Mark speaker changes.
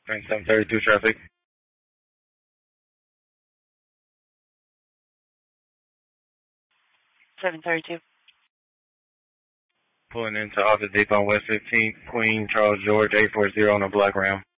Speaker 1: 732 traffic.
Speaker 2: 732.
Speaker 1: Pulling into Office Depot on West 15th, Queen Charles George 840 on a black Ram.